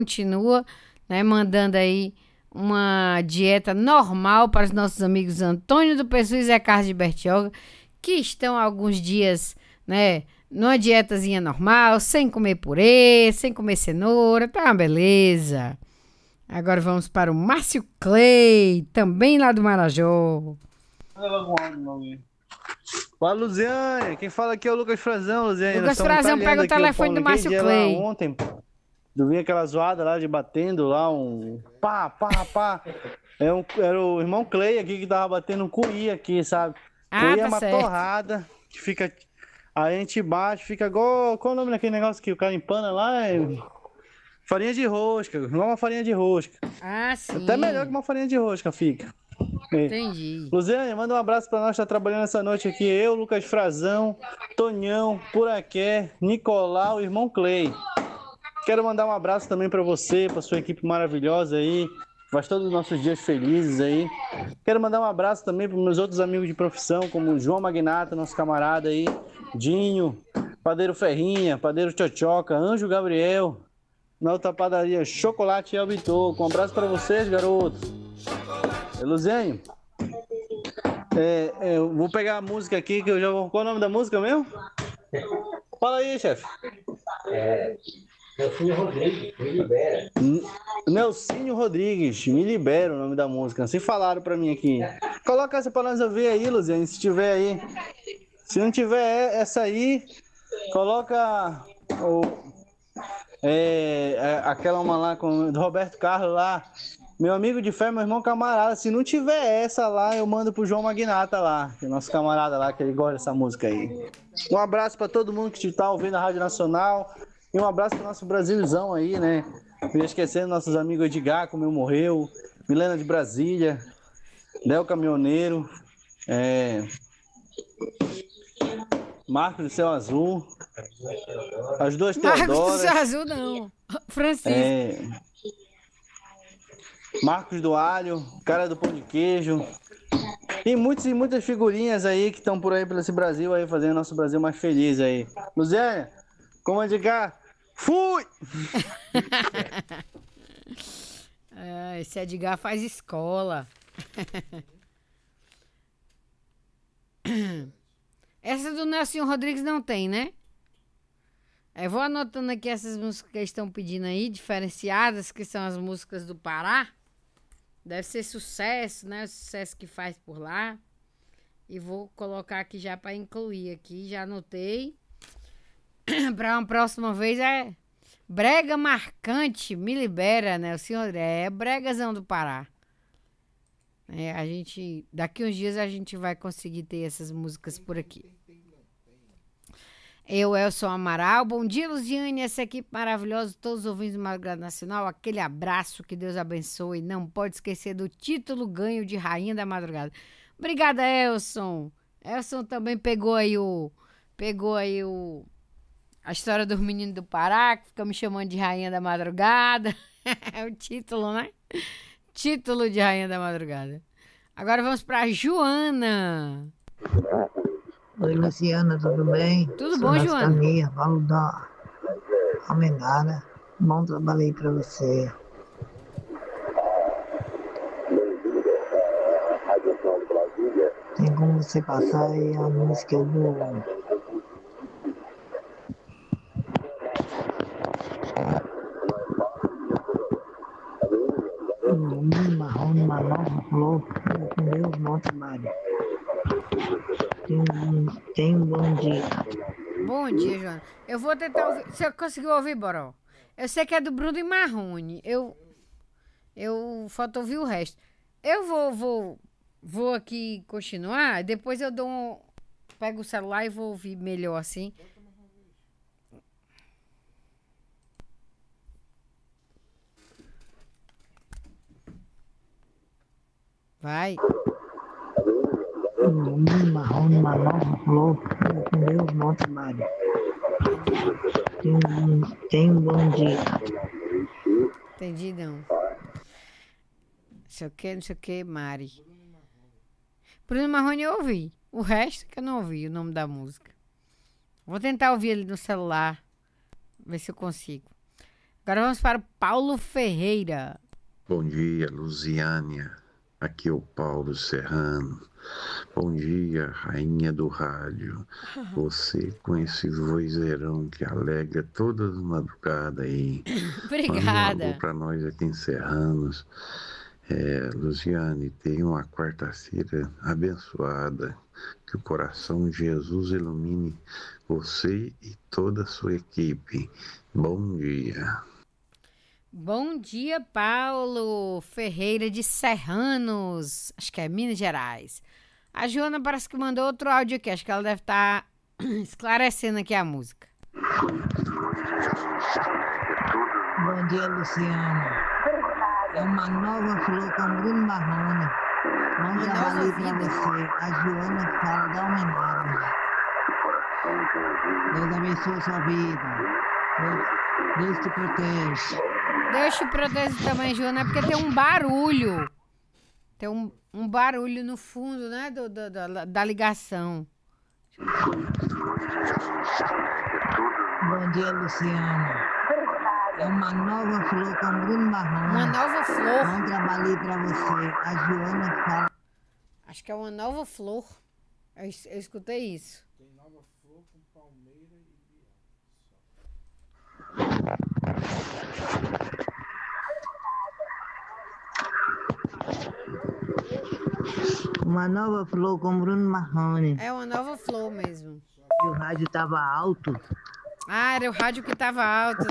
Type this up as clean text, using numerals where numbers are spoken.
Continua, né, mandando aí uma dieta normal para os nossos amigos Antônio do Pessoa e Zé Carlos de Bertioga, que estão há alguns dias, né, numa dietazinha normal, sem comer purê, sem comer cenoura, tá uma beleza. Agora vamos para o Márcio Clay, também lá do Marajó. Fala, Luziane. Quem fala aqui é o Lucas Frazão, Luziane. Nós Lucas estamos Frazão, pega talhando o aqui o telefone pão do naquele Márcio dia lá Clay. ontem. Eu vi aquela zoada lá de batendo lá, um pá, pá, pá. Era o irmão Clay aqui que tava batendo um cuí aqui, sabe? Ah, Cuí é tá uma certo. torrada que fica. Aí a gente bate, fica igual. Qual o nome daquele negócio que o cara empana lá? Farinha de rosca, igual uma farinha de rosca. Ah, Até melhor que sim. uma farinha de rosca fica. É. Entendi. Luziane, manda um abraço pra nós, tá trabalhando essa noite aqui. Eu, Lucas Frazão, Tonhão, Puraqué, Nicolau, irmão Clay. Quero mandar um abraço também pra você, pra sua equipe maravilhosa aí. Faz todos os nossos dias felizes aí. Quero mandar um abraço também para meus outros amigos de profissão, como o João Magnata, nosso camarada aí, Dinho, Padeiro Ferrinha, Padeiro Tchotchoca, Anjo Gabriel, na outra padaria Chocolate El Bitoco. Um abraço para vocês, garotos. Luzinho, eu vou pegar a música aqui que eu já vou. Qual é o nome da música mesmo? Fala aí, chefe. Nelsinho Rodrigues, me libera. Nelsinho Rodrigues, me libera o nome da música. Assim falaram pra mim aqui. Coloca essa pra nós ouvir aí, Luzinho, se tiver aí. Se não tiver essa aí, coloca aquela uma lá com do Roberto Carlos lá. Meu amigo de fé, meu irmão camarada. Se não tiver essa lá, eu mando pro João Magnata lá, que é nosso camarada lá, que ele gosta dessa música aí. Um abraço para todo mundo que está ouvindo a Rádio Nacional. E um abraço pro nosso Brasilzão aí, né? Não esquecendo nossos amigos Edgar, como eu morreu, Milena de Brasília, Del Caminhoneiro, Marcos do Céu Azul, as duas Marcos do Céu Teodoras, Azul, não. Francisco. Marcos do Alho, Cara do Pão de Queijo. Tem muitas e muitas figurinhas aí que estão por aí pelo esse Brasil aí, fazendo nosso Brasil mais feliz aí. Luzéia, como Edgar, fui! Esse Edgar faz escola. Essa do Nelson Rodrigues não tem, né? Eu vou anotando aqui essas músicas que eles estão pedindo aí, diferenciadas, que são as músicas do Pará. Deve ser sucesso, né? O sucesso que faz por lá. E vou colocar aqui já para incluir aqui. Já anotei. Para uma próxima vez é Brega Marcante, me libera, né? O senhor é Bregazão do Pará. A gente, daqui uns dias a gente vai conseguir ter essas músicas por aqui. Eu, Elson Amaral. Bom dia, Luziane, essa equipe maravilhosa, todos os ouvintes do Madrugada Nacional. Aquele abraço, que Deus abençoe. Não pode esquecer do título ganho de Rainha da Madrugada. Obrigada, Elson. Elson também pegou aí a história dos meninos do Pará, que ficam me chamando de Rainha da Madrugada. É o título, né? Título de Rainha da Madrugada. Agora vamos para Joana. Oi, Luciana, tudo bem? Tudo Sou bom, das Joana? Caminhas, falo da Almenara. Bom trabalho aí pra você. Tem como você passar aí a música do Marrom, Marrom, Flor, com Deus, bom trabalho. Tenha um bom dia. Bom dia, Joana. Eu vou tentar ouvir. Você conseguiu ouvir, Boró? Eu sei que é do Bruno e Marrone. Eu falta ouvir o resto. Eu vou aqui continuar. Depois eu pego o celular e vou ouvir melhor assim. Vai. Marrom, Marrom, Flor, com Deus, bom trabalho. Tenha um bom dia. Entendi, não. Não sei o que, Mari. Bruno Marrone eu ouvi. O resto que eu não ouvi, o nome da música. Vou tentar ouvir ele no celular. Ver se eu consigo. Agora vamos para o Paulo Ferreira. Bom dia, Luziânia. Aqui é o Paulo Serrano. Bom dia, rainha do rádio. Você com esse vozeirão que alegra todas as madrugadas aí. Obrigada. Manda um alô pra nós aqui em Serranos. Luziane, tenha uma quarta-feira abençoada. Que o coração de Jesus ilumine você e toda a sua equipe. Bom dia. Bom dia, Paulo Ferreira de Serranos. Acho que é Minas Gerais. A Joana parece que mandou outro áudio aqui. Acho que ela deve estar esclarecendo aqui a música. Bom dia, Luciana. É uma nova flor com Bruno Marrone. Bom trabalho pra você. A Joana que fala da homenagem. Deus abençoe a sua vida. Deus te protege. Deus te protege também, Joana, porque tem um barulho. Tem um barulho no fundo, né, da ligação. Bom dia, Luciana. É uma nova flor com Bruno Marrone. Uma nova flor. Bom trabalho pra você. A Joana que fala. Acho que é uma nova flor. Eu escutei isso. Tem nova flor com palmeira e Uma nova flor com Bruno Marrone. É uma nova flor mesmo. E o rádio tava alto. Ah, era o rádio que tava alto.